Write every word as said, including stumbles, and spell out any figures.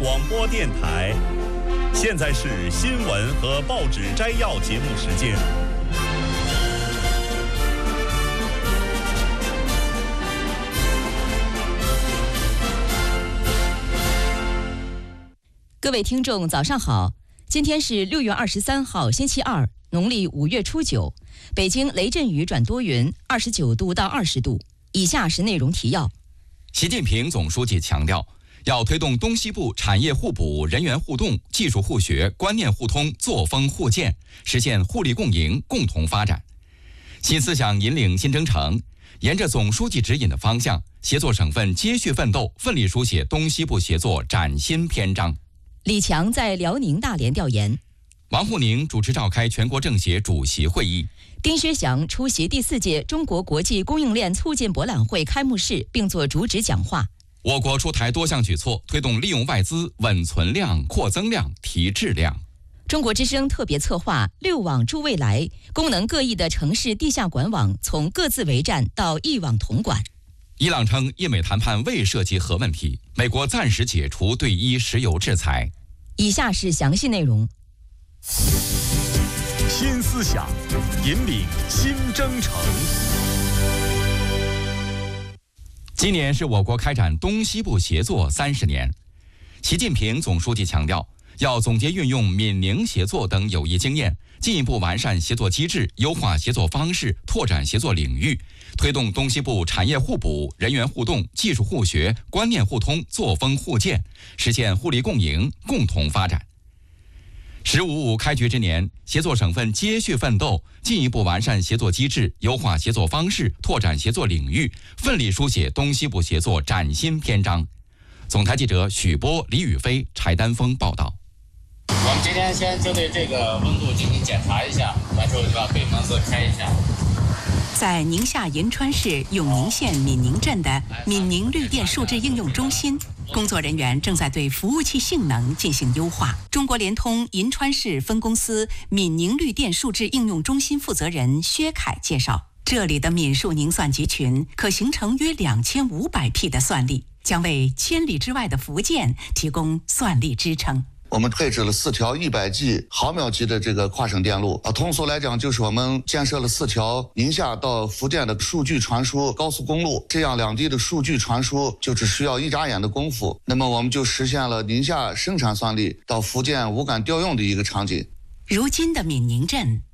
广播电台。现在是新闻和报纸摘要节目时间。 各位听众，早上好！今天是六月二十三号，星期二，农历五月初九。北京雷阵雨转多云，二十九度到二十度。以下是内容提要。 习近平总书记强调，要推动东西部产业互补、人员互动、技术互学、观念互通、作风互鉴，实现互利共赢、共同发展。新思想引领新征程，沿着总书记指引的方向，协作省份接续奋斗，奋力书写东西部协作崭新篇章。 李强在辽宁大连调研。 王沪宁主持召开全国政协主席会议。 丁薛祥出席第四届中国国际供应链促进博览会开幕式，并作主旨讲话。 我国出台多项举措，推动利用外资稳存量、扩增量、提质量。 中国之声特别策划六网助未来，功能各异的城市地下管网从各自为战到一网统管。 伊朗称伊美谈判未涉及核问题，美国暂时解除对伊石油制裁。 以下是详细内容。 新思想引领新征程。 今年是我国开展东西部协作三十年。习近平总书记强调，要总结运用闽宁协作等有益经验，进一步完善协作机制，优化协作方式，拓展协作领域，推动东西部产业互补、人员互动、技术互学、观念互通、作风互鉴，实现互利共赢、共同发展。十五五开局之年，协作省份接续奋斗，进一步完善协作机制，优化协作方式，拓展协作领域，奋力书写东西部协作崭新篇章。总台记者许波、李宇飞、柴丹峰报道。 我们今天先针对这个温度进行检查一下，完之后就把北门子开一下。 在宁夏银川市永宁县闽宁镇的闽宁绿电数字应用中心，工作人员正在对服务器性能进行优化。中国联通银川市分公司闽宁绿电数字应用中心负责人薛凯介绍，这里的闽数宁算集群可形成约两千五百P的算力，将为千里之外的福建提供算力支撑。 我们配置了四条一百 G 毫秒级的这个跨省电路啊，通俗来讲就是我们建设了四条宁夏到福建的数据传输高速公路，这样两地的数据传输就只需要一眨眼的功夫，那么我们就实现了宁夏生产算力到福建无感调用的一个场景。 如今的闽宁镇